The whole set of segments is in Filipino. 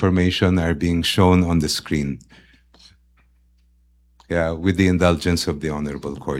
information are being shown on the screen. Yeah, with the indulgence of the Honorable Court.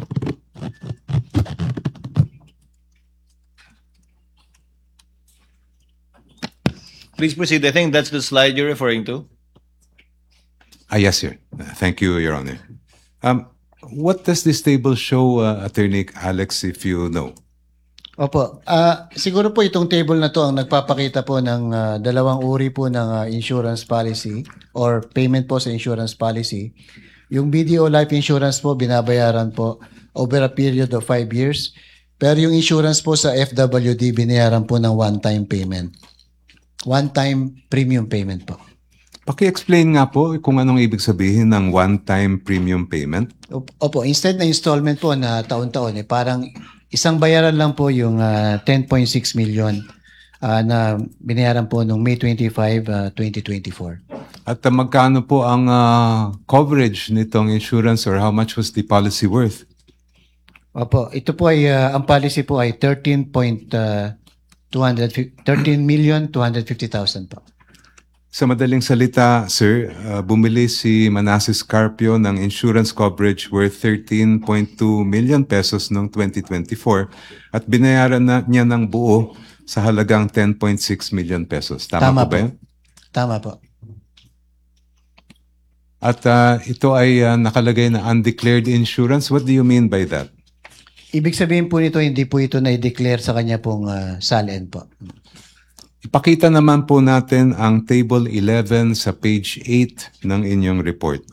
Please proceed. I think that's the slide you're referring to. Yes, sir. Thank you, Your Honor. What does this table show, Attorney Alex, if you know? Opo. Siguro po itong table na to ang nagpapakita po ng dalawang uri po ng insurance policy or payment po sa insurance policy. Yung BDO life insurance po binabayaran po over a period of 5 years. Pero yung insurance po sa FWD binayaran po ng one-time payment. One-time premium payment po. Paki-explain nga po kung anong ibig sabihin ng one-time premium payment. Opo, instead na installment po na taon-taon, parang isang bayaran lang po yung 10.6 million na binayaran po noong May 25, 2024. At magkano po ang coverage nitong insurance or how much was the policy worth? Opo, ito po ay, ang policy po ay 13,250,000 po. Sa madaling salita, sir, bumili si Manasseh Carpio ng insurance coverage worth 13.2 million pesos noong 2024 at binayaran niya ng buo sa halagang 10.6 million pesos. Tama po ba yun? Tama po. At ito ay nakalagay na undeclared insurance. What do you mean by that? Ibig sabihin po nito, hindi po ito na-declare sa kanya pong SALN po. Ipakita naman po natin ang Table 11 sa page 8 ng inyong report.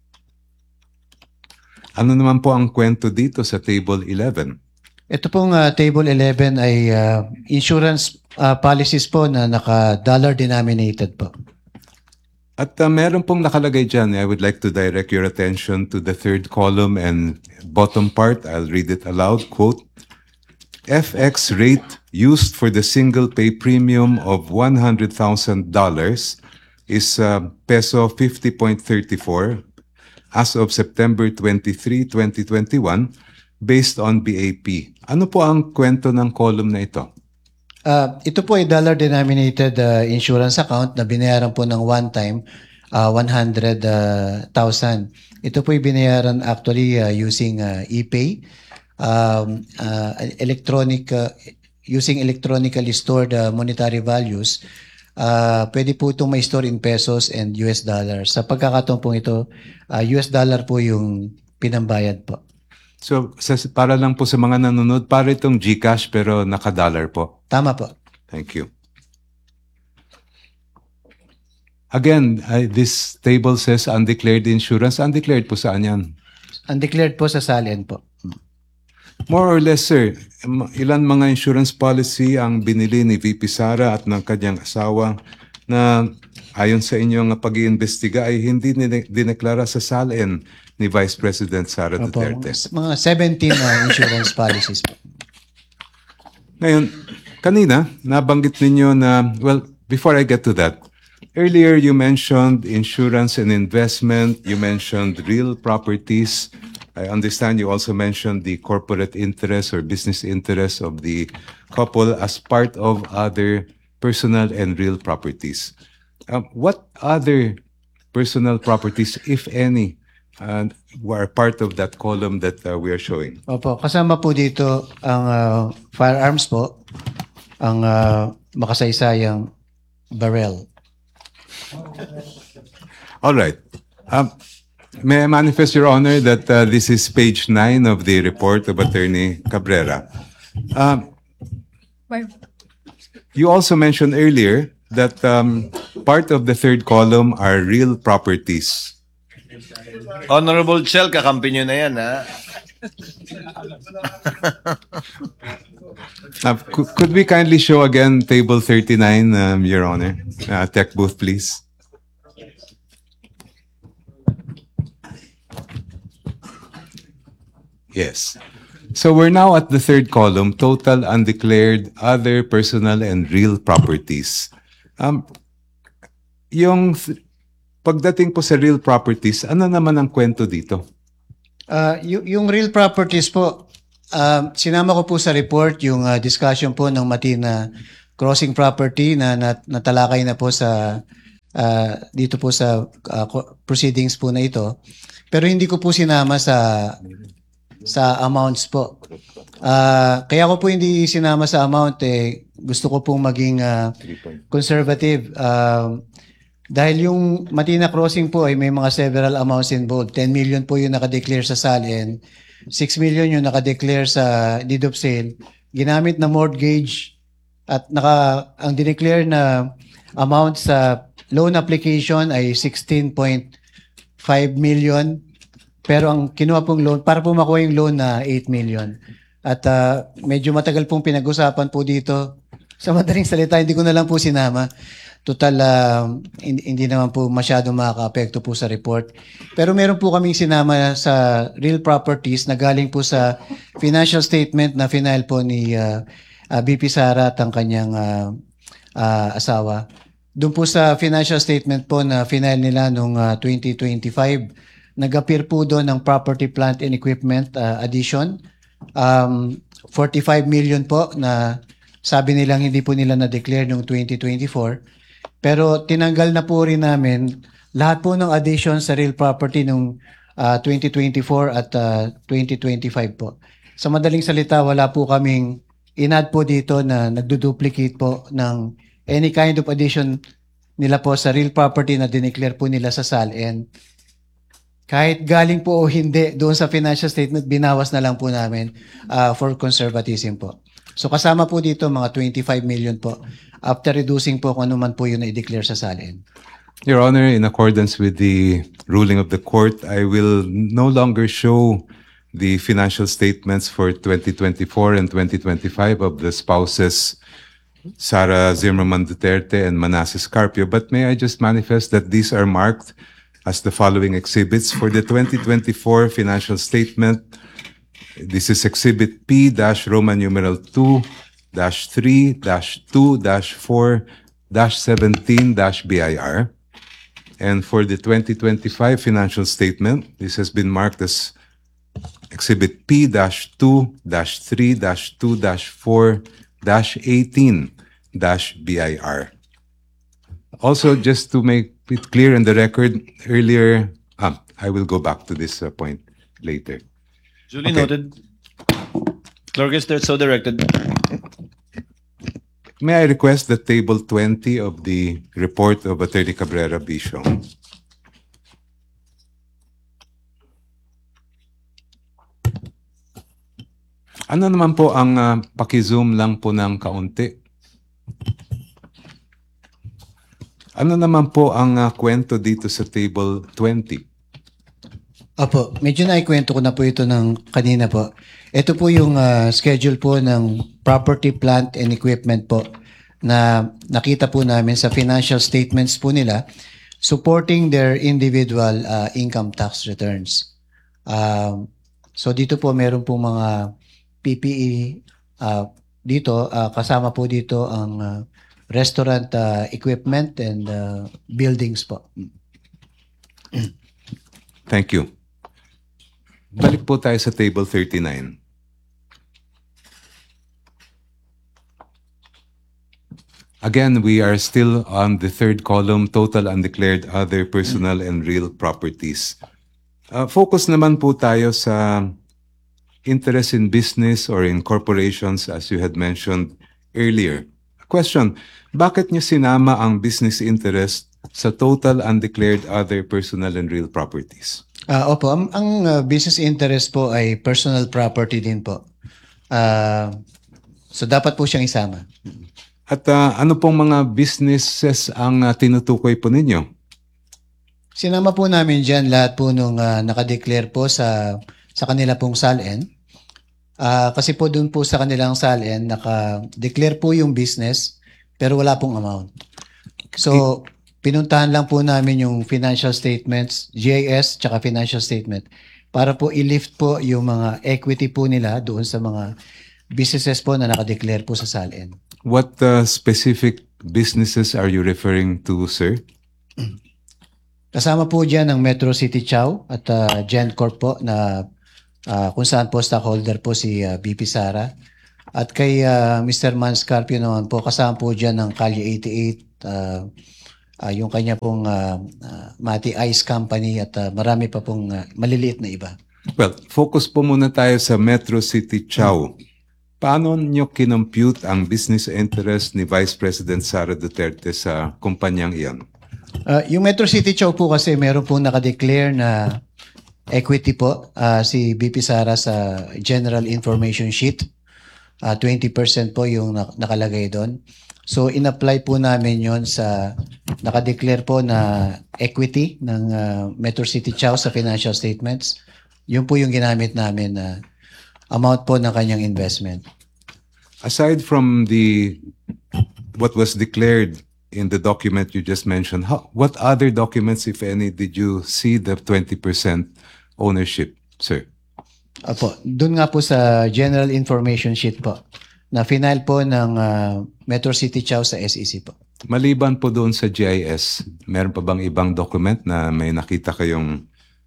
Ano naman po ang kwento dito sa Table 11? Ito pong Table 11 ay insurance policies po na naka-dollar denominated po. At meron pong nakalagay dyan. I would like to direct your attention to the third column and bottom part. I'll read it aloud. Quote, FX rate used for the single pay premium of $100,000 is peso 50.34 as of September 23, 2021 based on BAP. Ano po ang kwento ng column na ito? Ito po ay dollar-denominated insurance account na binayaran po ng one-time 100,000. Ito po ay binayaran actually using ePay, using electronically stored monetary values. Pwede po itong may store in pesos and US dollars. Sa pagkakataon po ito, US dollar po yung pinambayad po. So, para lang po sa mga nanonood, para itong GCash pero naka-dollar po. Tama po. Thank you. Again, this table says undeclared insurance. Undeclared po saan yan? Undeclared po sa SALN po. More or less, sir, ilan mga insurance policy ang binili ni VP Sara at ng kanyang asawa na ayon sa inyong pag-iimbestiga ay hindi dineklara sa SALN ni Vice President Sara Duterte? Mga 17 insurance policies po. Ngayon, kanina, nabanggit ninyo na, well, before I get to that, earlier you mentioned insurance and investment, you mentioned real properties. I understand you also mentioned the corporate interest or business interest of the couple as part of other personal and real properties. What other personal properties, if any, were part of that column that we are showing? Opo, kasama po dito ang firearms po, ang makasaysayang barrel. All right. May I manifest, Your Honor, that this is page 9 of the report of Attorney Cabrera. You also mentioned earlier that part of the third column are real properties. Honorable Chel, kakampi nyo na yan, ha? Could we kindly show again Table 39, Your Honor? Tech booth, please. Yes. So we're now at the third column, total undeclared other personal and real properties. Yung pagdating po sa real properties, ano naman ang kwento dito? Yung real properties po, sinama ko po sa report yung discussion po ng Matina crossing property na natalakay na po sa dito po sa proceedings po na ito. Pero hindi ko po sinama sa amounts po. Kaya ko po hindi sinama sa amount gusto ko pong maging conservative. Dahil yung Matina Crossing po ay may mga several amounts involved. 10 million po yung nakadeclare sa SALN, 6 million yung nakadeclare sa deed of sale, ginamit na mortgage at ang dineclare na amount sa loan application ay 16.5 million. Pero ang kinuha pong loan, para po makuha yung loan na 8 million. At medyo matagal pong pinag-usapan po dito. Sa madaling salita, hindi ko na lang po sinama. Total, hindi naman po masyado makaka-apekto po sa report. Pero meron po kaming sinama sa real properties na galing po sa financial statement na final po ni BP Sara at ang kanyang asawa. Doon po sa financial statement po na final nila noong 2025, nag-appear po doon ng property, plant and equipment addition. 45 million po na sabi nilang hindi po nila na-declare noong 2024. Pero tinanggal na po rin namin lahat po ng addition sa real property noong 2024 at 2025 po. Sa madaling salita, wala po kaming in-add po dito na nagduduplicate po ng any kind of addition nila po sa real property na dineclare po nila sa SALN. Kahit galing po o hindi doon sa financial statement, binawas na lang po namin for conservatism po. So kasama po dito mga 25 million po after reducing po kung ano man po yun na i-declare sa SALN. Your Honor, in accordance with the ruling of the court, I will no longer show the financial statements for 2024 and 2025 of the spouses Sara Zimmerman Duterte and Manasseh Carpio, but may I just manifest that these are marked as the following exhibits for the 2024 financial statement. This is Exhibit P-Roman numeral 2-3-2-4-17-BIR. And for the 2025 financial statement, this has been marked as Exhibit P-2-3-2-4-18-BIR. Also, just to make it clear in the record, earlier, I will go back to this point later. Duly Okay. noted. Clerk is there so directed. May I request that Table 20 of the report of Attorney Cabrera be shown? Ano naman po ang paki-zoom lang po ng kaunti? Ano naman po ang kwento dito sa Table 20? Opo, medyo naikwento ko na po ito ng kanina po. Ito po yung schedule po ng property, plant, and equipment po na nakita po namin sa financial statements po nila supporting their individual income tax returns. So dito po meron po mga PPE dito, kasama po dito ang restaurant equipment and buildings po. Thank you. Balik po tayo sa Table 39. Again, we are still on the third column, total undeclared other personal and real properties. Focus naman po tayo sa interest in business or in corporations as you had mentioned earlier. Question, bakit niyo sinama ang business interest sa total undeclared other personal and real properties? Opo, ang business interest po ay personal property din po. So dapat po siyang isama. At ano pong mga businesses ang tinutukoy po ninyo? Sinama po namin dyan lahat po nung nakadeclare po sa kanila pong SALN. Kasi po dun po sa kanilang SALN, naka-declare po yung business pero wala pong amount. So, pinuntahan lang po namin yung financial statements, GIS, tsaka financial statement para po i-lift po yung mga equity po nila doon sa mga businesses po na nakadeclare po sa SALN. What specific businesses are you referring to, sir? Kasama po dyan ang Metro City Chow at GenCorp po na kung saan po stockholder po si BP Sara. At kay Mr. Mans Carpio naman po, kasama po dyan ng Calle 88, yung kanya pong Mati Ice Company at marami pa pong maliliit na iba. Well, focus po muna tayo sa Metro City Chow. Paano nyo kinompute ang business interest ni Vice President Sara Duterte sa kumpanyang iyan? Yung Metro City Chow po kasi meron pong nakadeclare na equity po si BP Sara sa General Information Sheet. 20% po yung nakalagay doon. So in-apply po namin yon sa nakadeclare po na equity ng Metro City Chow sa financial statements. Yun po yung ginamit namin na amount po ng kanyang investment. Aside from what was declared in the document you just mentioned, what other documents, if any, did you see the 20% ownership, sir? Apo, doon nga po sa General Information Sheet po na final po ng Metro City Chow sa SEC po. Maliban po doon sa GIS, meron pa bang ibang document na may nakita kayong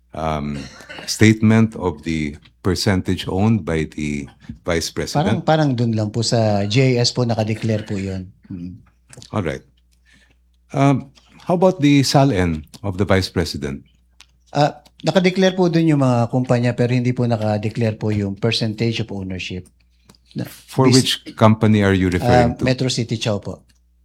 statement of the percentage owned by the Vice President? Parang doon lang po sa GIS po nakadeclare po yun. All right. How about the SALN of the Vice President? Nakadeclare po doon yung mga kumpanya pero hindi po nakadeclare po yung percentage of ownership. For which company are you referring to? Metro City Chow po.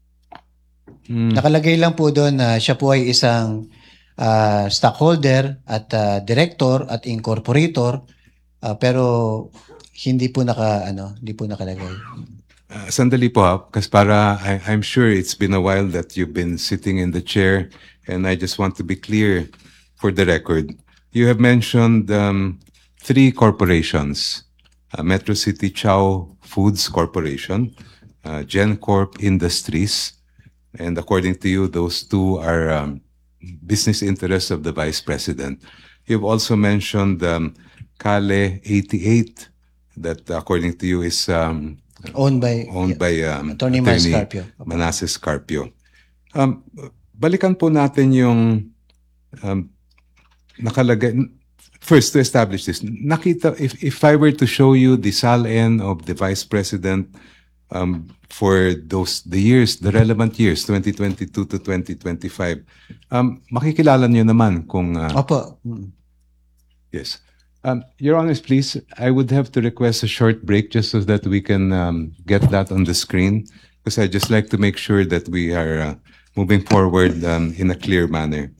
Nakalagay lang po doon na siya po ay isang stockholder at director at incorporator pero hindi po nakalagay. Sandali po ha, kasi I'm sure it's been a while that you've been sitting in the chair and I just want to be clear for the record. You have mentioned 3 corporations. Metro City Chow Foods Corporation, GenCorp Industries, and according to you, those 2 are business interests of the Vice President. You've also mentioned Kale 88, that according to you is Owned by Attorney Manasseh Carpio. Balikan po natin yung nakalagay. First, to establish this, if I were to show you the SALN of the Vice President for the relevant years, 2022 to 2025, makikilala niyo naman kung... Opo. Yes. Your Honor, please, I would have to request a short break just so that we can get that on the screen, because I'd just like to make sure that we are moving forward in a clear manner.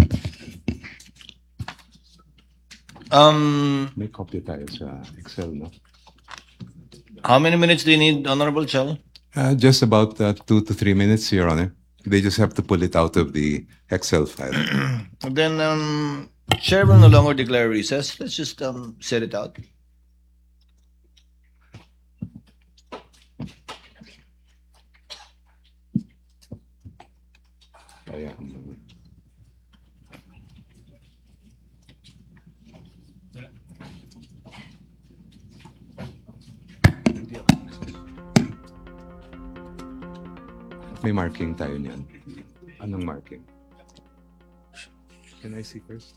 May copy tayo sa Excel, no? How many minutes do you need, Honorable Chow? Just about 2 to 3 minutes, Your Honor. They just have to pull it out of the Excel file. Then, Chair will no longer declare recess. Let's just set it out. Ayan. May marking tayo niyan. Anong marking? Can I see first?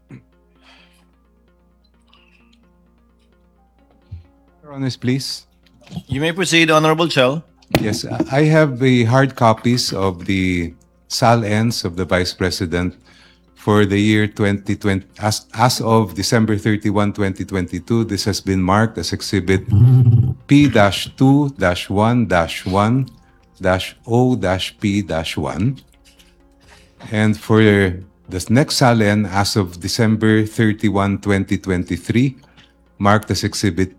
Your Honor, please. You may proceed, Honorable Chow. Yes, I have the hard copies of the SALNs of the Vice President for the year 2020. As of December 31, 2022, this has been marked as Exhibit P-2-1-1-O-P-1. And for the next SALN, as of December 31, 2023, marked as Exhibit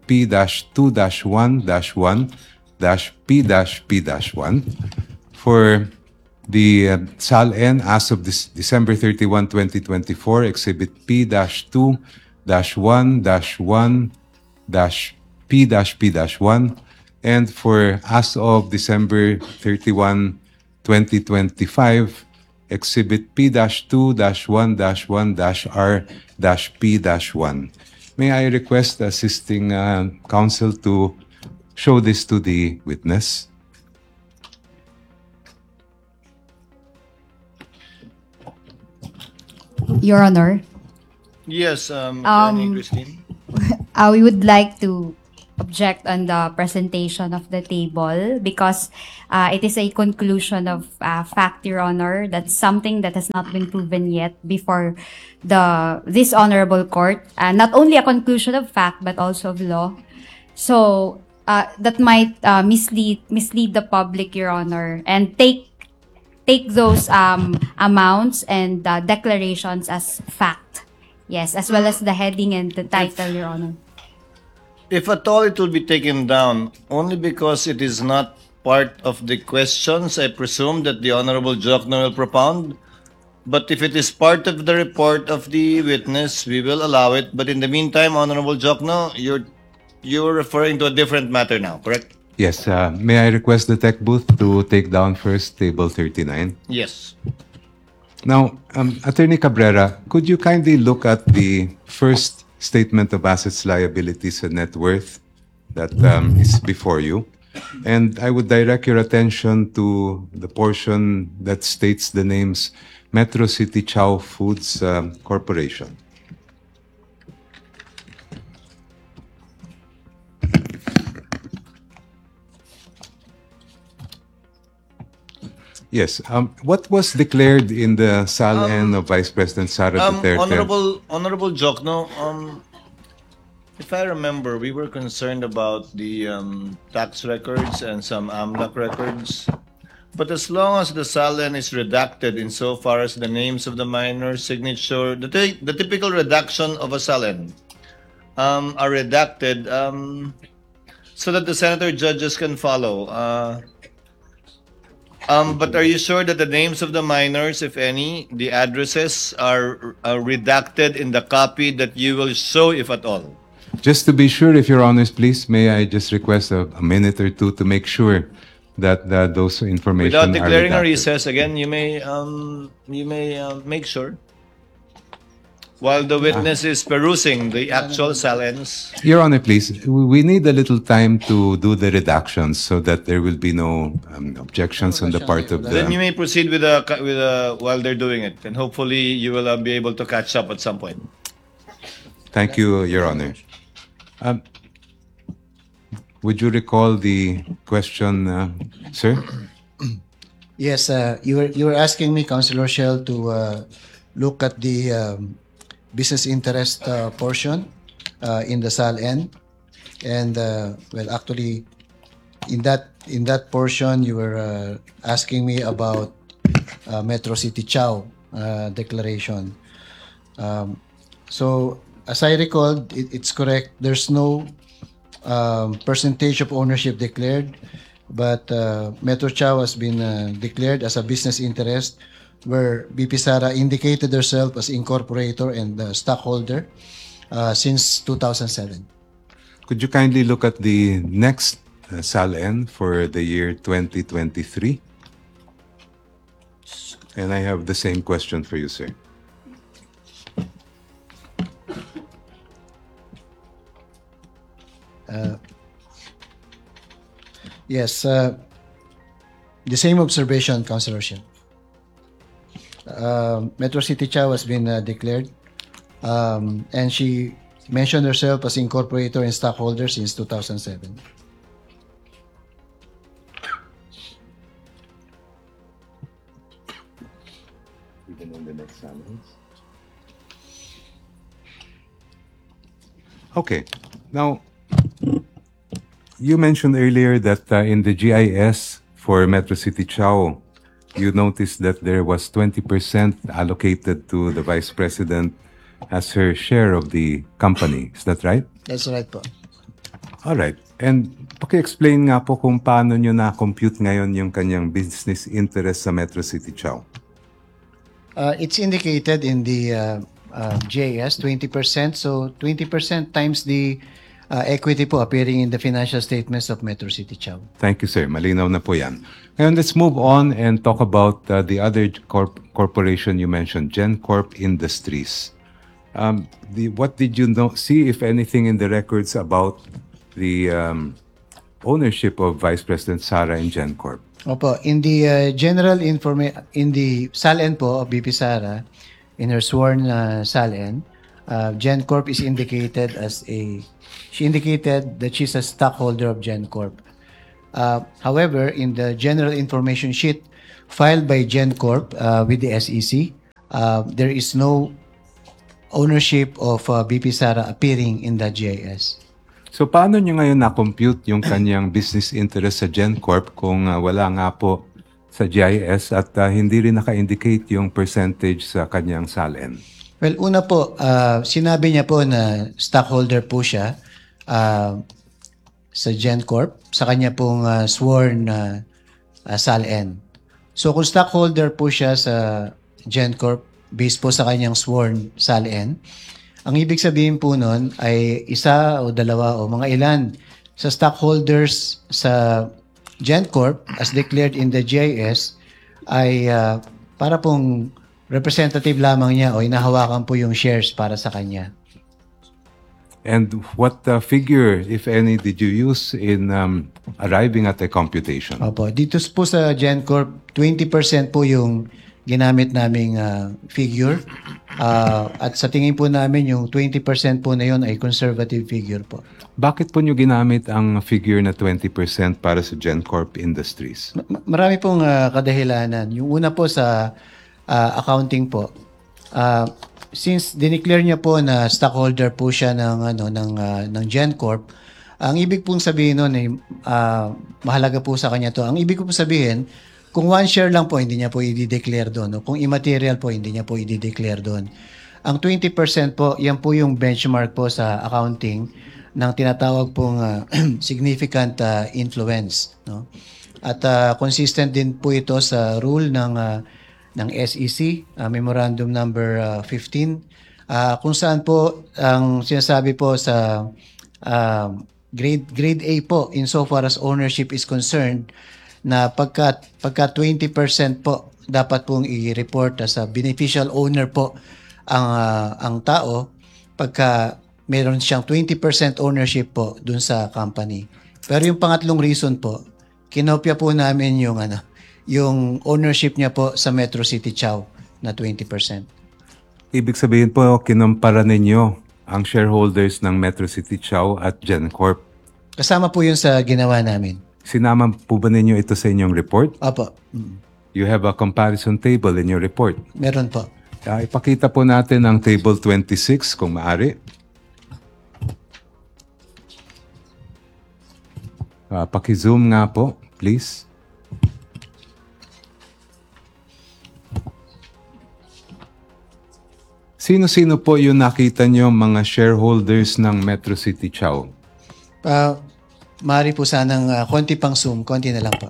P-2-1-1-P-P-1. For the SALN, as of December 31, 2024, Exhibit P-2-1-1-P-P-1. And for as of December 31, 2025, Exhibit P-2-1-1-R-P-1. May I request the assisting counsel to show this to the witness? Your Honor, Yes, Attorney Christine. we would like to object on the presentation of the table because it is a conclusion of fact, Your Honor. That's something that has not been proven yet before this honorable court. Not only a conclusion of fact, but also of law. So that might mislead the public, Your Honor, and take those amounts and declarations as fact. Yes, as well as the heading and the title, Your Honor. If at all it will be taken down, only because it is not part of the questions, I presume that the Honorable Jokno will propound. But if it is part of the report of the witness, we will allow it. But in the meantime, Honorable Jokno, you're referring to a different matter now, correct? Yes, may I request the tech booth to take down first table 39? Yes. Now, Attorney Cabrera, could you kindly look at the first statement of assets, liabilities, and net worth that is before you? And I would direct your attention to the portion that states the names Metro City Chow Foods Corporation. Yes. What was declared in the SALN of Vice President Sara Duterte? Honorable Jokno, if I remember, we were concerned about the tax records and some AMLAC records. But as long as the SALN is redacted insofar as the names of the minors, signature, the typical redaction of a SALN are redacted so that the senator judges can follow. But are you sure that the names of the minors, if any, the addresses are redacted in the copy that you will show, if at all? Just to be sure, if Your Honors, please, may I just request a minute or two to make sure that those information Without declaring are a redacted. recess, again, you may make sure while the witness is perusing the actual SALNs. Your Honor, please, we need a little time to do the redactions so that there will be no objections on the part of Then you the... may proceed with while they're doing it, and hopefully you will be able to catch up at some point. Thank you, Your Honor. Would you recall the question, sir? Yes, you were asking me, Councilor Shell, to look at the business interest portion in the SALN, and well, actually, in that portion, you were asking me about Metro City Chow declaration. So, as I recall, it's correct. There's no percentage of ownership declared, but Metro Chow has been declared as a business interest, where BP Sara indicated herself as incorporator and stockholder since 2007. Could you kindly look at the next SALN for the year 2023? And I have the same question for you, sir. Yes, the same observation, Councilor Shell. Metro City Chow has been declared, and she mentioned herself as incorporator and stockholder since 2007. Even in the next SALNs? Okay. Now, you mentioned earlier that in the GIS for Metro City Chow, you noticed that there was 20% allocated to the Vice President as her share of the company. Is that right? That's right po. All right. And paki-explain nga po kung paano nyo na-compute ngayon yung kanyang business interest sa Metro City Chow. It's indicated in the GIS, 20%. So 20% times the equity po appearing in the financial statements of Metro City Chow. Thank you, sir. Malinaw na po yan. Ngayon, let's move on and talk about the other corporation you mentioned, GenCorp Industries. What did you see, if anything, in the records about the ownership of Vice President Sara in GenCorp? Opo, in the general in the SALN po of BP Sara, in her sworn SALN, GenCorp is indicated as she indicated that she's a stockholder of GenCorp. However, in the general information sheet filed by GenCorp with the SEC, there is no ownership of BP Sara appearing in the GIS. So paano nyo ngayon na-compute yung kanyang business interest sa GenCorp kung wala nga po sa GIS at hindi rin naka-indicate yung percentage sa kanyang SALN? Well, una po, sinabi niya po na stockholder po siya sa GenCorp, sa kanya pong sworn SALN. So kung stockholder po siya sa GenCorp, based po sa kanyang sworn SALN, ang ibig sabihin po nun ay isa o dalawa o mga ilan sa stockholders sa GenCorp as declared in the GIS ay para pong representative lamang niya o inahawakan po yung shares para sa kanya. And what figure, if any, did you use in arriving at the computation? Opo, dito po sa GenCorp, 20% po yung ginamit naming figure. At sa tingin po namin, yung 20% po na yun ay conservative figure po. Bakit po nyo ginamit ang figure na 20% para sa GenCorp Industries? Marami pong kadahilanan. Yung una po sa accounting po, since dineclare niya po na stockholder po siya ng GenCorp, ang ibig pong sabihin nun ay mahalaga po sa kanya to. Ang ibig po sabihin, kung one share lang po, hindi niya po i-declare doon. O kung immaterial po, hindi niya po i-declare doon. Ang 20% po, yan po yung benchmark po sa accounting ng tinatawag pong significant influence. No? At consistent din po ito sa rule ng SEC, Memorandum Number 15, kung saan po ang sinasabi po sa grade A po, insofar as ownership is concerned, na pagka 20% po dapat pong i-report as a beneficial owner po ang tao pagka meron siyang 20% ownership po dun sa company. Pero yung pangatlong reason po, kinopya po namin yung ownership niya po sa Metro City Chow na 20%. Ibig sabihin po, kinumpara ninyo ang shareholders ng Metro City Chow at GenCorp. Kasama po yun sa ginawa namin. Sinama po ba ninyo ito sa inyong report? Opo. You have a comparison table in your report. Meron po. Ipakita po natin ang table 26 kung maaari. Paki-zoom nga po, please. Sino-sino po yung nakita nyo mga shareholders ng Metro City Chow? Maaari po sanang konti pang zoom, konti na lang po.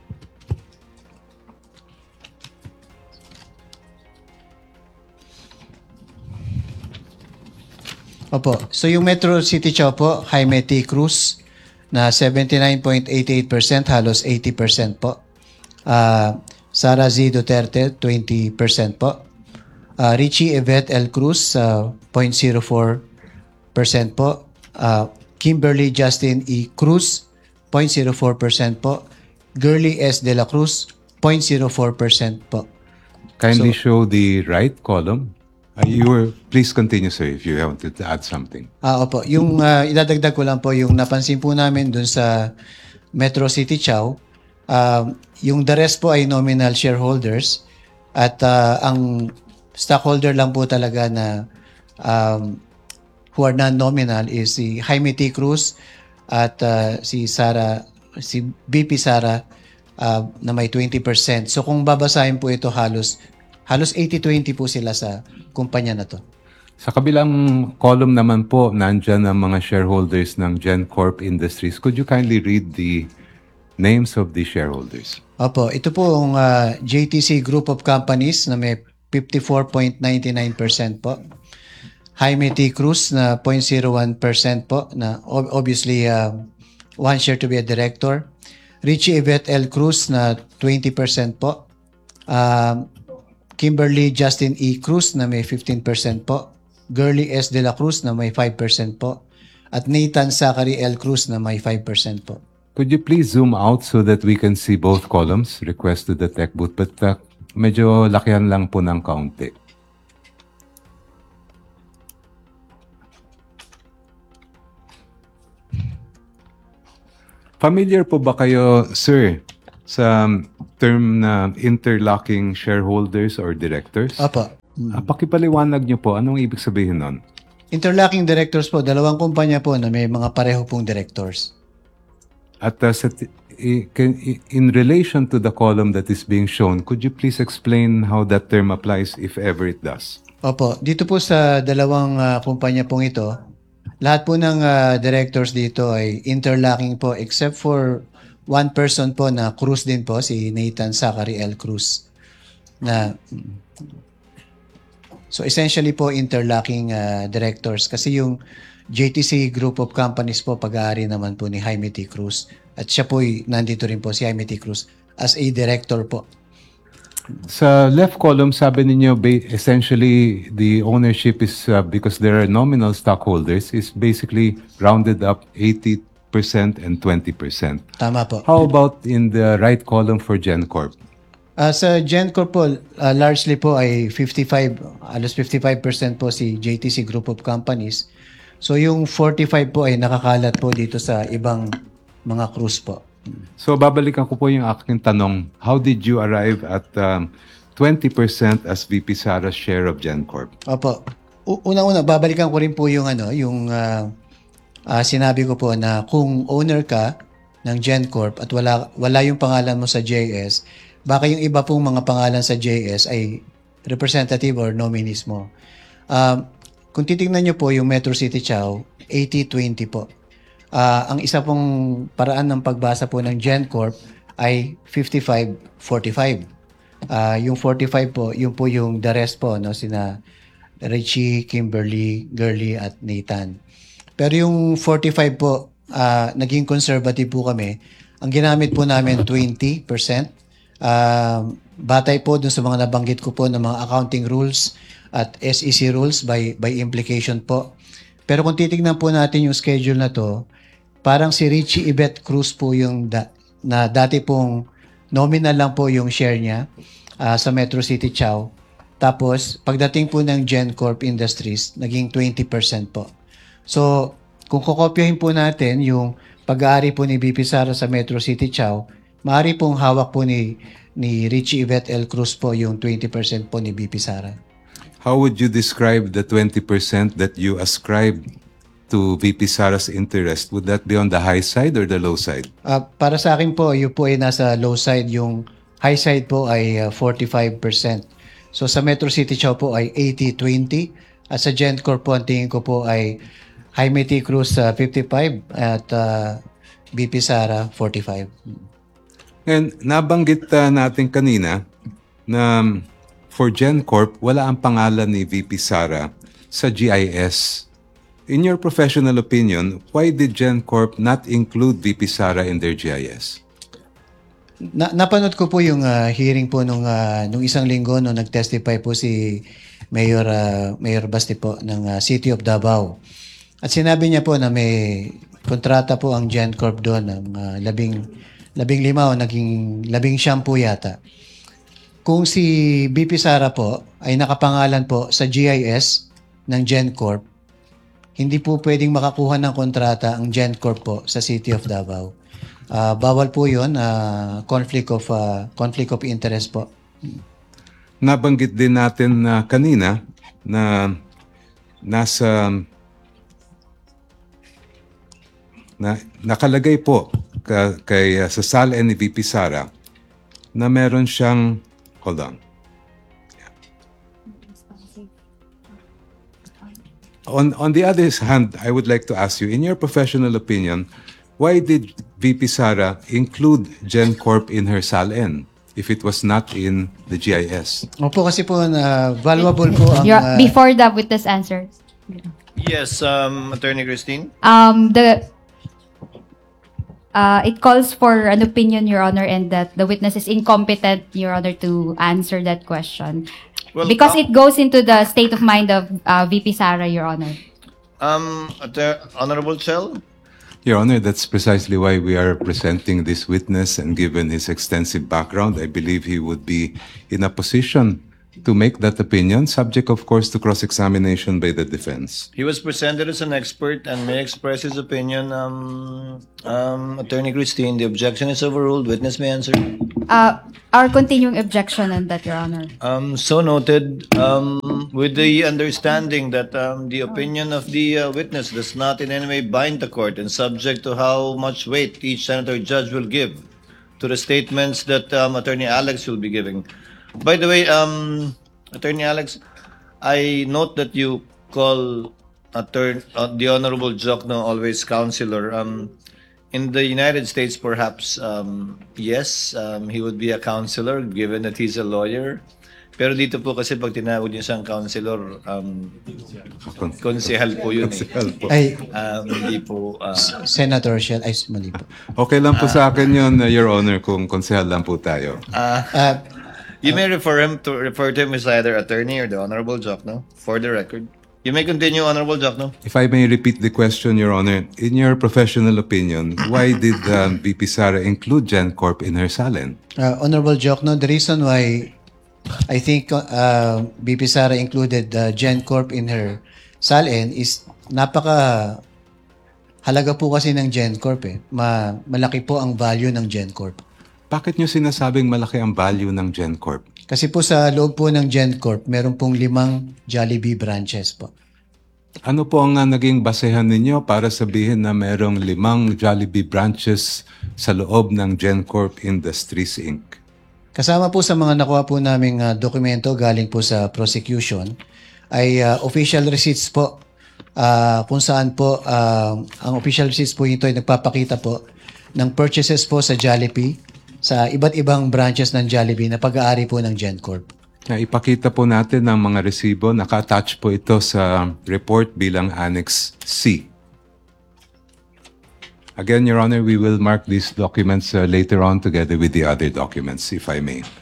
Opo. So yung Metro City Chow po, Jaime T. Cruz na 79.88%, halos 80% po. Sara Z. Duterte, 20% po. Richie Yvette L. Cruz, 0.04% po. Kimberly Justin E. Cruz, 0.04% po. Girly S. De La Cruz, 0.04% po. Kindly show the right column. Please continue, sir, if you want to add something. Opo. Yung idadagdag ko lang po, yung napansin po namin dun sa Metro City Chow, yung the rest po ay nominal shareholders at ang stockholder lang po talaga na who are non-nominal is si Jaime T. Cruz at si BP Sara na may 20%. So kung babasahin po ito, halos 80-20 po sila sa kumpanya na to. Sa kabilang column naman po, nandyan ang mga shareholders ng GenCorp Industries. Could you kindly read the names of the shareholders? Opo, ito po ang JTC Group of Companies na may 54.99% po. Jaime T. Cruz na 0.01% po, na obviously one share to be a director. Richie Yvette L. Cruz na 20% po. Kimberly Justin E. Cruz na may 15% po. Girly S. De La Cruz na may 5% po. At Nathan Zachary L. Cruz na may 5% po. Could you please zoom out so that we can see both columns? Request to the tech booth, but medyo lakihan lang po ng kaunti. Familiar po ba kayo, sir, sa term na interlocking shareholders or directors? Opo. Pakipaliwanag niyo po, anong ibig sabihin nun? Interlocking directors po, dalawang kumpanya po na may mga pareho pong directors. At in relation to the column that is being shown, could you please explain how that term applies if ever it does? Opo, dito po sa dalawang kumpanya pong ito, lahat po ng directors dito ay interlocking po except for one person po na Cruz din po, si Nathan Zachary L. Cruz. So essentially po interlocking directors kasi yung JTC Group of Companies po pag-aari naman po ni Jaime T. Cruz at siya po nandito rin po si Jaime T. Cruz as a director po. Sa left column, sabi ninyo, essentially, the ownership is, because there are nominal stockholders, is basically rounded up 80% and 20%. Tama po. How about in the right column for GenCorp? Sa GenCorp po, largely po ay alos 55% po si JTC Group of Companies. So yung 45 po ay nakakalat po dito sa ibang mga cruise po. So babalikan ko po yung aking tanong. How did you arrive at 20% as VP Sara's share of GenCorp? Opo. Unang-una, babalikan ko rin po yung sinabi ko po na kung owner ka ng GenCorp at wala yung pangalan mo sa JS, baka yung iba pong mga pangalan sa JS ay representative or nominees mo. Kung titingnan nyo po yung Metro City Chow, 80-20 po. Ang isa pong paraan ng pagbasa po ng GenCorp ay 55-45. Yung 45 po, yun po yung the rest po, no? Sina Richie, Kimberly, Girly at Nathan. Pero yung 45 po, naging conservative po kami. Ang ginamit po namin 20%. Batay po dun sa mga nabanggit ko po ng mga accounting rules at SEC rules by implication po. Pero kung titignan po natin yung schedule na to, parang si Richie Yvette Cruz po yung na dati pong nominal lang po yung share niya sa Metro City Chow. Tapos, pagdating po ng GenCorp Industries, naging 20% po. So, kung kokopyahin po natin yung pag-aari po ni BP Sara sa Metro City Chow, maaari pong hawak po ni Richie Yvette L. Cruz po yung 20% po ni BP Sara. How would you describe the 20% that you ascribe to VP Sara's interest? Would that be on the high side or the low side? Para sa akin po, yun po ay nasa low side. Yung high side po ay 45%. So sa Metro City Chow po ay 80-20. At sa GenCorp po, ang tingin ko po ay Jaime T. Cruz 55 at VP Sara 45. And nabanggit natin kanina na for GenCorp, wala ang pangalan ni VP Sara sa GIS. In your professional opinion, why did GenCorp not include VP Sara in their GIS? Napanood ko po yung hearing po nung isang linggo nung nag-testify po si Mayor Basti po ng City of Davao. At sinabi niya po na may kontrata po ang GenCorp doon ng 15 o naging 19 po yata. Kung si BP Sara po ay nakapangalan po sa GIS ng GenCorp, hindi po pwedeng makakuha ng kontrata ang GenCorp po sa City of Davao. Bawal po yun, conflict of interest po. Nabanggit din natin kanina na nakalagay po sa SALN ni VP Sara na meron siyang, hold on. On the other hand, I would like to ask you, in your professional opinion, why did VP Sara include GenCorp in her SALN if it was not in the GIS? Opo, kasi po valuable po ang... Before the witness answers. Yes, Attorney Christine? It calls for an opinion, Your Honor, and that the witness is incompetent, Your Honor, to answer that question. Well, because it goes into the state of mind of VP Sara, Your Honor. Honorable Chell? Your Honor, that's precisely why we are presenting this witness, and given his extensive background, I believe he would be in a position to make that opinion, subject, of course, to cross-examination by the defense. He was presented as an expert and may express his opinion. Attorney Christine, the objection is overruled. Witness may answer. Our continuing objection on that, Your Honor. So noted. With the understanding that the opinion of the witness does not in any way bind the court and subject to how much weight each senator judge will give to the statements that Attorney Alex will be giving. By the way, Attorney Alex, I note that you call the Honorable Jokno always counselor. In the United States, perhaps, yes, he would be a counselor given that he's a lawyer. Pero dito po kasi pag tinawag niyo siyang counselor, konsehal po yun eh. Konsehal po. Ay, Hindi po... Senator Shell, ay, mali po. Okay lang po sa akin yun, Your Honor, kung konsehal lang po tayo. you may refer to him as either attorney or the Honorable Jokno, for the record. You may continue, Honorable Jokno. If I may repeat the question, Your Honor, in your professional opinion, why did VP Sara include GenCorp in her SALN? Honorable Jokno, the reason why I think BP Sara included GenCorp in her SALN is napaka halaga po kasi ng GenCorp eh. Malaki po ang value ng GenCorp. Bakit nyo sinasabing malaki ang value ng GenCorp? Kasi po sa loob po ng GenCorp, meron pong 5 Jollibee branches po. Ano po ang naging basehan ninyo para sabihin na merong 5 Jollibee branches sa loob ng GenCorp Industries Inc.? Kasama po sa mga nakuha po naming dokumento galing po sa prosecution ay official receipts po kung saan po ang official receipts po ito ay nagpapakita po ng purchases po sa Jollibee sa iba't ibang branches ng Jollibee na pag-aari po ng GenCorp. Ipakita po natin ang mga resibo. Naka-attach po ito sa report bilang Annex C. Again, Your Honor, we will mark these documents later on together with the other documents, if I may.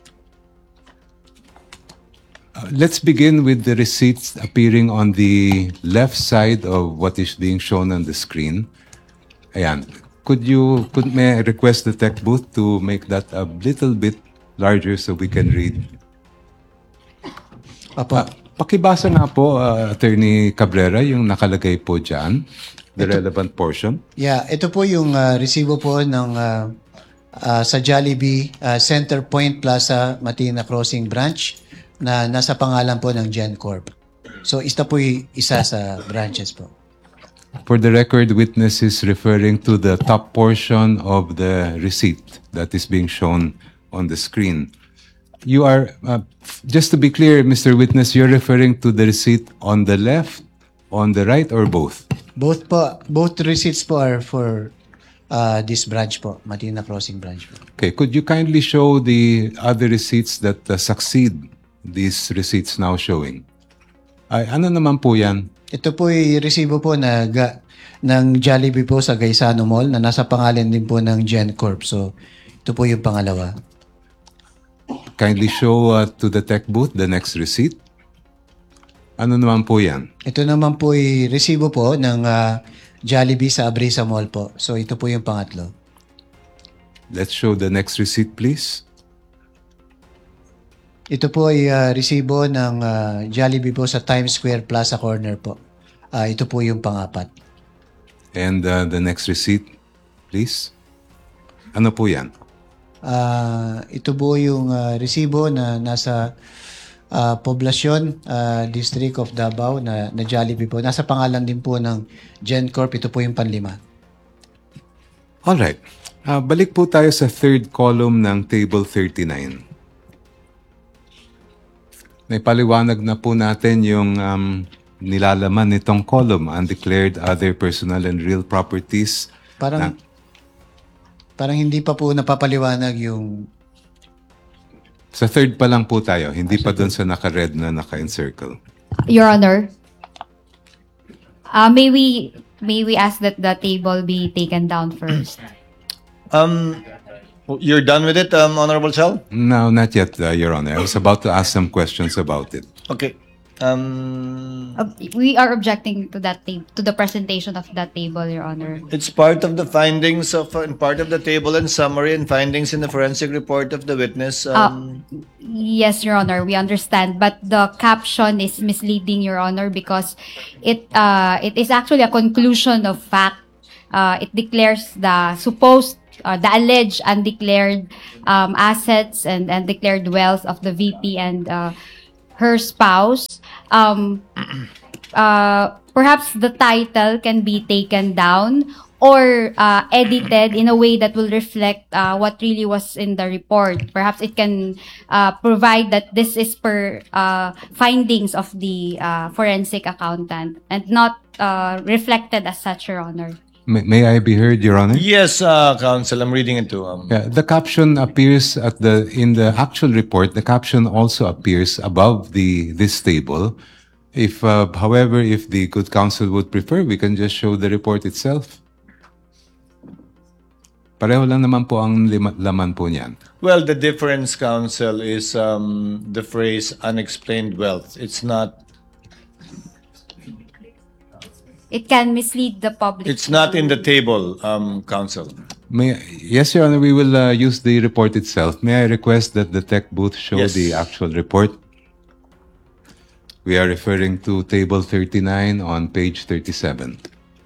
Let's begin with the receipts appearing on the left side of what is being shown on the screen. Ayan. Could may I request the tech booth to make that a little bit larger so we can read? Pakibasa nga po, Attorney Cabrera, yung nakalagay po dyan, the relevant portion. Yeah, ito po yung resibo po ng sa Jollibee Center Point Plaza Matina Crossing Branch na nasa pangalan po ng GenCorp. So, ito po yung isa sa branches po. For the record, witness is referring to the top portion of the receipt that is being shown on the screen. You are, just to be clear, Mr. Witness, you're referring to the receipt on the left, on the right, or both? Both receipts po are for this branch po, Matina Crossing branch po. Okay, could you kindly show the other receipts that succeed these receipts now showing? Ay, ano naman po yan? Ito po yung resibo po ng Jollibee po sa Gaisano Mall na nasa pangalan din po ng GenCorp. So, ito po yung pangalawa. Kindly show to the tech booth the next receipt. Ano naman po yan? Ito naman po yung resibo po ng Jollibee sa Abrisa Mall po. So, ito po yung pangatlo. Let's show the next receipt, please. Ito po ay resibo ng Jollibee po sa Times Square Plaza Corner po. Ito po yung pangapat. And the next receipt, please. Ano po yan? Ito po yung resibo na nasa Poblacion District of Davao na Jollibee po. Nasa pangalan din po ng GenCorp. Ito po yung panlima. Alright. Balik po tayo sa third column ng Table 39. May paliwanag na po natin yung nilalaman nitong column, undeclared other personal and real properties. Parang hindi pa po napapaliwanag yung... Sa third pa lang po tayo, hindi pa dun sa naka-red na naka-encircle. Your Honor, may we ask that the table be taken down first? You're done with it, Honorable Chal? No, not yet, Your Honor. I was about to ask some questions about it. Okay. We are objecting to that to the presentation of that table, Your Honor. It's part of the findings of, and part of the table and summary and findings in the forensic report of the witness. Yes, Your Honor, we understand, but the caption is misleading, Your Honor, because it is actually a conclusion of fact. It declares the supposed, the alleged undeclared assets and declared wealth of the VP and her spouse. Perhaps the title can be taken down or edited in a way that will reflect what really was in the report. Perhaps it can provide that this is per findings of the forensic accountant and not reflected as such, Your Honor. May I be heard, Your Honor? Yes, counsel, I'm reading it too. Yeah, the caption appears in the actual report. The caption also appears above this table. If, however, if the good counsel would prefer, we can just show the report itself. Pareho lang naman po ang laman po niyan. Well, the difference, counsel, is the phrase unexplained wealth. It's not. It can mislead the public. It's not in the table, counsel. Yes, Your Honor, we will use the report itself. May I request that the tech booth show Yes. the actual report? We are referring to table 39 on page 37.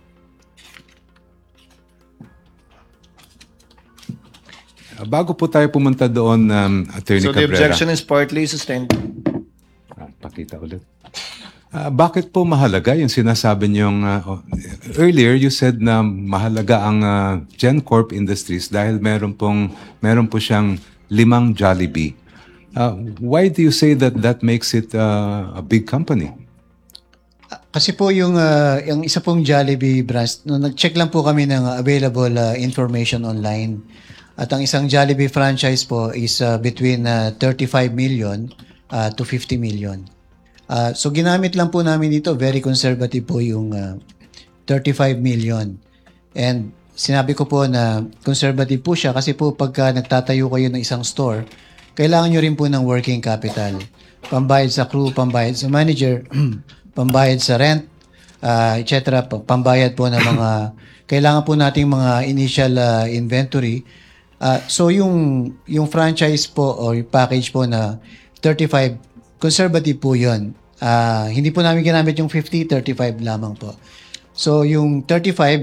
Bago po tayo pumunta doon, Attorney So the Cabrera. objection is partly sustained. Pakita ulit. Bakit po mahalaga yung sinasabi niyong earlier you said na mahalaga ang GenCorp Industries dahil meron po siyang 5 Jollibee. Why do you say that makes it a big company? Kasi po yung isa pong Jollibee branch, no, nag-check lang po kami ng available information online. At ang isang Jollibee franchise po is between 35 million to 50 million. So ginamit lang po namin dito, very conservative po yung 35 million. And sinabi ko po na conservative po siya kasi po pagka nagtatayo kayo ng isang store, kailangan nyo rin po ng working capital. Pambayad sa crew, pambayad sa manager, pambayad sa rent, etc. Pambayad po ng mga, kailangan po nating mga initial inventory. So yung franchise po or yung package po na 35, conservative po yun. Hindi po namin ginamit yung 50, 35 lamang po. So yung 35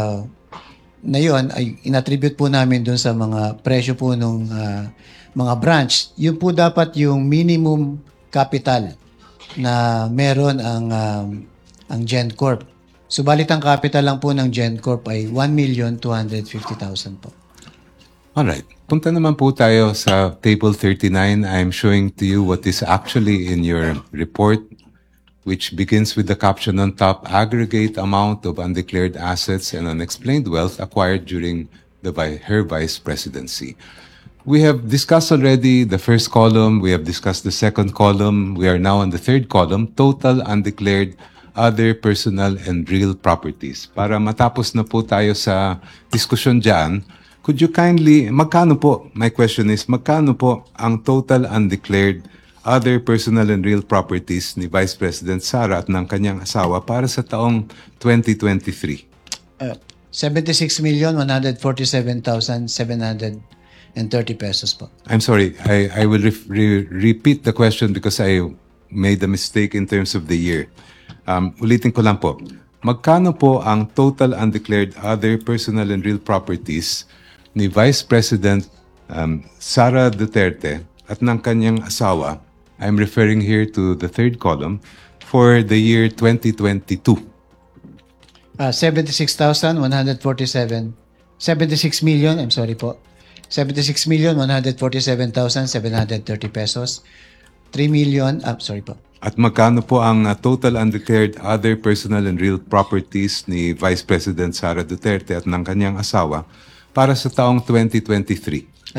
na yun ay inattribute po namin dun sa mga presyo po nung mga branch. Yun po dapat yung minimum capital na meron ang GenCorp. Subalit ang capital lang po ng GenCorp ay 1,250,000 po. Alright. Punta naman po tayo sa table 39. I'm showing to you what is actually in your report, which begins with the caption on top, aggregate amount of undeclared assets and unexplained wealth acquired during her vice presidency. We have discussed already the first column. We have discussed the second column. We are now on the third column, total undeclared other personal and real properties. Para matapos na po tayo sa diskusyon dyan, could you kindly, magkano po, my question is, magkano po ang total undeclared other personal and real properties ni Vice President Sara at ng kanyang asawa para sa taong 2023? 76,147,730 pesos po. I'm sorry, I will repeat the question because I made a mistake in terms of the year. Ulitin ko lang po. Magkano po ang total undeclared other personal and real properties ni Vice President Sara Duterte at ng kanyang asawa? I'm referring here to the third column for the year 2022. 76 million, I'm sorry po. 76,147,730 pesos. 3 million, sorry po. At magkano po ang total undeclared other personal and real properties ni Vice President Sara Duterte at ng kanyang asawa para sa taong 2023?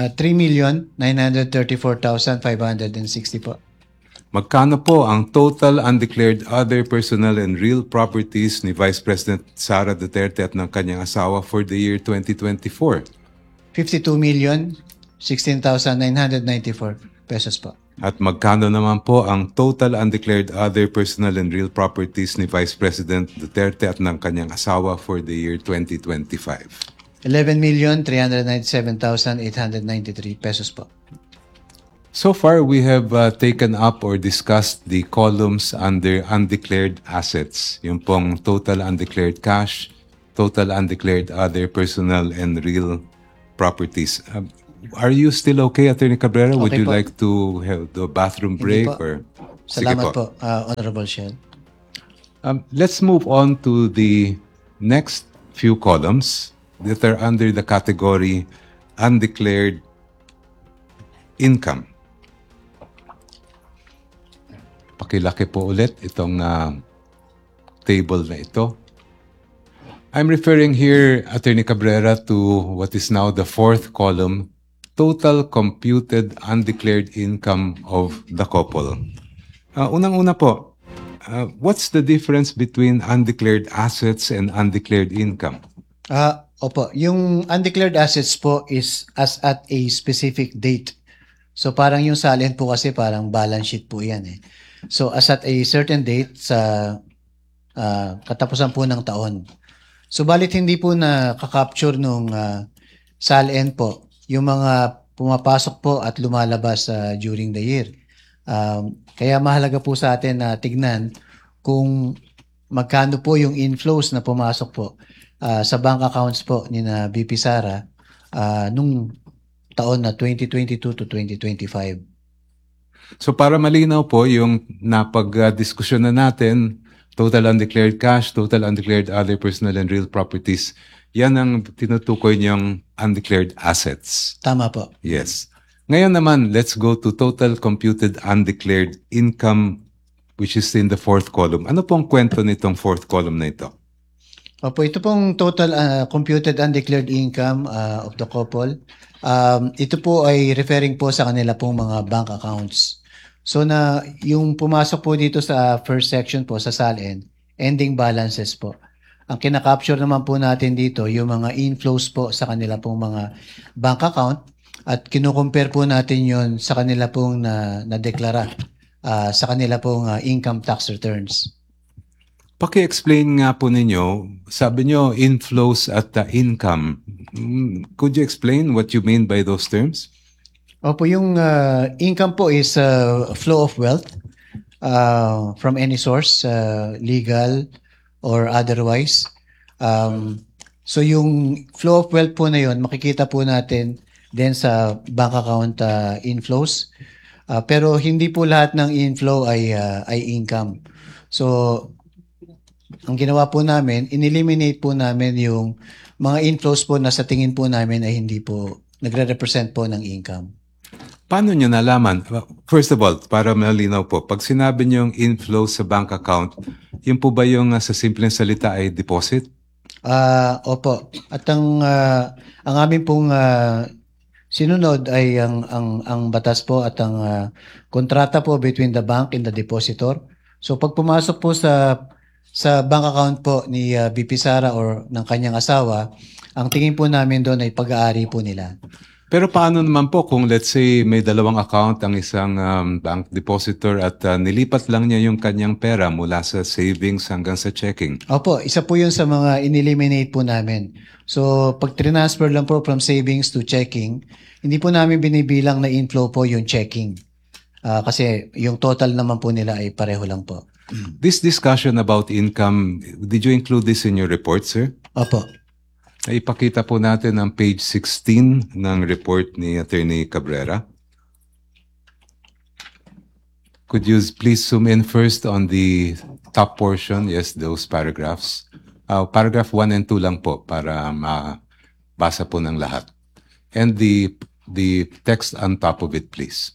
3,934,560 po. Magkano po ang total undeclared other personal and real properties ni Vice President Sara Duterte at ng kanyang asawa for the year 2024? 52,016,994 pesos po. At magkano naman po ang total undeclared other personal and real properties ni Vice President Duterte at ng kanyang asawa for the year 2025? 11,397,893 pesos po. So far, we have taken up or discussed the columns under undeclared assets. Yung pong total undeclared cash, total undeclared other personal and real properties. Are you still okay, Attorney Cabrera? Would Okay you po. like to have the bathroom break? po. Or? Sige Salamat po, Honorable Shell. Let's move on to the next few columns that are under the category undeclared income. Pakilaki po ulit itong table na ito. I'm referring here, Attorney Cabrera, to what is now the fourth column, total computed undeclared income of the couple. Unang-una po, what's the difference between undeclared assets and undeclared income? Opo, yung undeclared assets po is as at a specific date. So parang yung salin po kasi parang balance sheet po yan eh. So as at a certain date sa katapusan po ng taon. So balit hindi po na kakapture nung SALN po yung mga pumapasok po at lumalabas during the year. Kaya mahalaga po sa atin na tignan kung magkano po yung inflows na pumasok po sa bank accounts po ni na BP Sara nung taon na 2022 to 2025. So para malinaw po yung napag-diskusyon na natin, total undeclared cash, total undeclared other personal and real properties, yan ang tinutukoy niyang undeclared assets. Tama po. Yes. Ngayon naman, let's go to total computed undeclared income, which is in the fourth column. Ano pong kwento nitong fourth column na ito? Opo, ito pong total computed undeclared income of the couple. Ito po ay referring po sa kanila pong mga bank accounts. So na yung pumasok po dito sa first section po sa SALN, ending balances po. Ang kinakapture naman po natin dito yung mga inflows po sa kanila pong mga bank account at kinukompare po natin yon sa kanila pong na-deklara sa kanila pong income tax returns. Paki-explain nga po ninyo, sabi nyo inflows at income. Could you explain what you mean by those terms? Opo, yung income po is flow of wealth from any source, legal or otherwise. So yung flow of wealth po na yun, makikita po natin din sa bank account inflows. Pero hindi po lahat ng inflow ay income. So ang ginawa po namin, ineliminate po namin yung mga inflows po na sa tingin po namin ay hindi po nagre-represent po ng income. Paano nyo nalaman? First of all, para malinaw po, pag sinabi nyo yung inflow sa bank account, yun po ba yung sa simpleng salita ay deposit? Opo. At ang amin pong sinunod ay ang batas po at ang kontrata po between the bank and the depositor. So pag pumasok po sa bank account po ni BP Sara or ng kanyang asawa, ang tingin po namin doon ay pag-aari po nila. Pero paano naman po kung let's say may dalawang account ang isang bank depositor at nilipat lang niya yung kanyang pera mula sa savings hanggang sa checking? Opo, isa po yun sa mga ineliminate po namin. So pag transfer lang po from savings to checking, hindi po namin binibilang na inflow po yung checking. Kasi yung total naman po nila ay pareho lang po. This discussion about income, did you include this in your report, sir? Opo. Ipakita po natin ang page 16 ng report ni Attorney Cabrera. Could you please zoom in first on the top portion? Yes, those paragraphs. Paragraph 1 and 2 lang po para mabasa po ng lahat. And the text on top of it, please.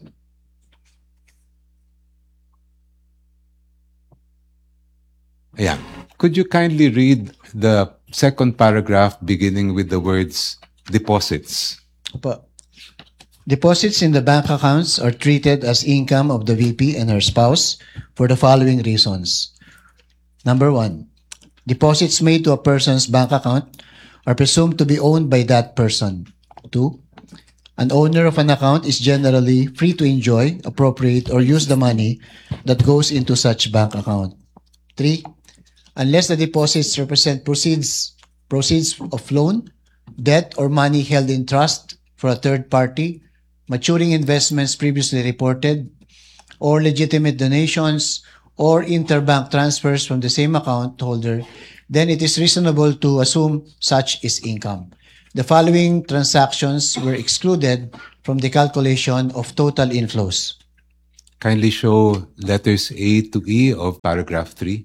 Ayan. Could you kindly read the second paragraph beginning with the words deposits? Opo. Deposits in the bank accounts are treated as income of the VP and her spouse for the following reasons. Number 1, deposits made to a person's bank account are presumed to be owned by that person. 2, An owner of an account is generally free to enjoy, appropriate, or use the money that goes into such bank account. 3. Unless the deposits represent proceeds of loan, debt, or money held in trust for a third party, maturing investments previously reported, or legitimate donations or interbank transfers from the same account holder, then it is reasonable to assume such is income. The following transactions were excluded from the calculation of total inflows. Kindly show letters A to E of paragraph 3.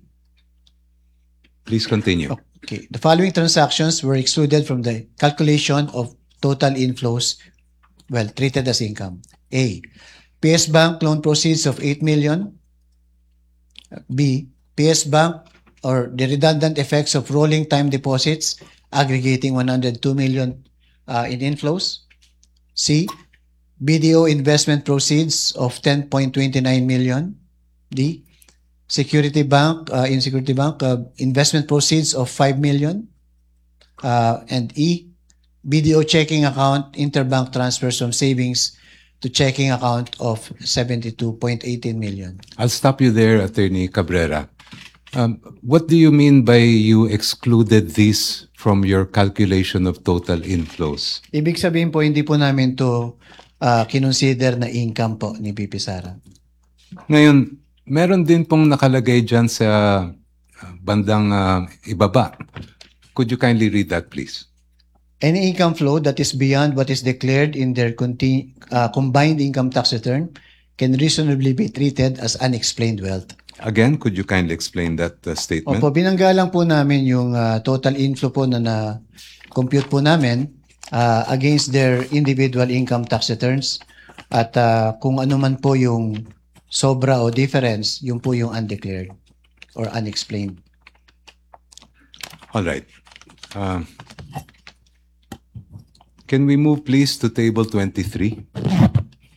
Please continue. Okay. The following transactions were excluded from the calculation of total inflows, well, treated as income. A. PS Bank loan proceeds of 8 million. B. PS Bank or the redundant effects of rolling time deposits aggregating 102 million in inflows. C. BDO investment proceeds of 10.29 million. D. Security Bank, investment proceeds of 5 million. And E. BDO checking account interbank transfers from savings to checking account of 72.18 million. I'll stop you there, Attorney Cabrera. What do you mean by you excluded these from your calculation of total inflows? Ibig sabihin po, hindi po namin to kinonsider na income po ni VP Sara. Ngayon, meron din pong nakalagay dyan sa bandang ibaba. Could you kindly read that, please? Any income flow that is beyond what is declared in their combined income tax return can reasonably be treated as unexplained wealth. Again, could you kindly explain that statement? Opo, binangga lang po namin yung total inflow po na compute po namin against their individual income tax returns at kung ano man po yung sobra o difference, yung po yung undeclared or unexplained. All right. Can we move please to table 23?